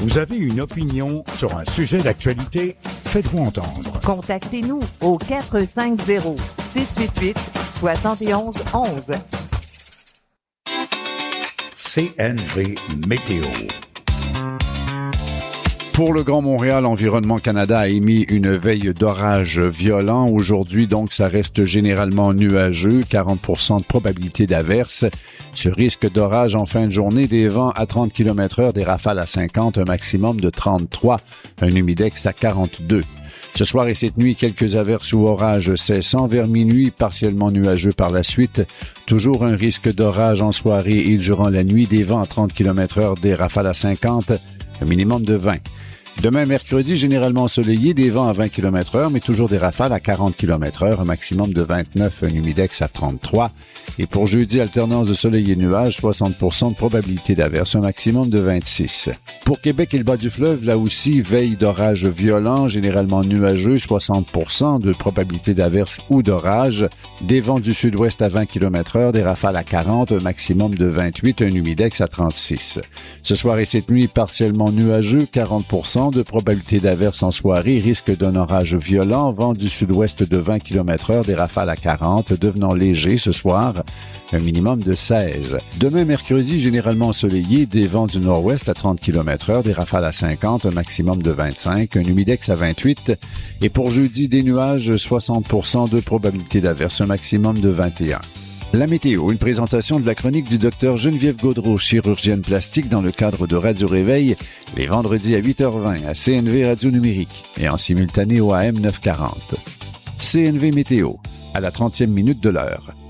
Vous avez une opinion sur un sujet d'actualité? Faites-vous entendre. Contactez-nous au 450-688-7111. CNV Météo. Pour le Grand Montréal, Environnement Canada a émis une veille d'orage violent. Aujourd'hui, donc, ça reste généralement nuageux, 40% de probabilité d'averse. Ce risque d'orage en fin de journée, des vents à 30 km/h, des rafales à 50, un maximum de 33, un humidex à 42. Ce soir et cette nuit, quelques averses ou orages cessant. Vers minuit, partiellement nuageux par la suite. Toujours un risque d'orage en soirée et durant la nuit, des vents à 30 km/h, des rafales à 50, un minimum de 20. Demain, mercredi, généralement ensoleillé, des vents à 20 km/h, mais toujours des rafales à 40 km/h, un maximum de 29, un humidex à 33. Et pour jeudi, alternance de soleil et nuages, 60% de probabilité d'averse, un maximum de 26. Pour Québec et le bas du fleuve, là aussi, veille d'orage violent, généralement nuageux, 60% de probabilité d'averse ou d'orage. Des vents du sud-ouest à 20 km/h, des rafales à 40, un maximum de 28, un humidex à 36. Ce soir et cette nuit, partiellement nuageux, 40% de probabilité d'averse en soirée, risque d'un orage violent, vent du sud-ouest de 20 km/h, des rafales à 40, devenant léger ce soir, un minimum de 16. Demain, mercredi, généralement ensoleillé, des vents du nord-ouest à 30 km/h, des rafales à 50, un maximum de 25, un humidex à 28. Et pour jeudi, des nuages, 60% de probabilité d'averse, un maximum de 21. La météo, une présentation de la chronique du Dr Geneviève Gaudreau, chirurgienne plastique dans le cadre de Radio Réveil, les vendredis à 8h20 à CNV Radio Numérique et en simultané au AM 940. CNV Météo, à la 30e minute de l'heure.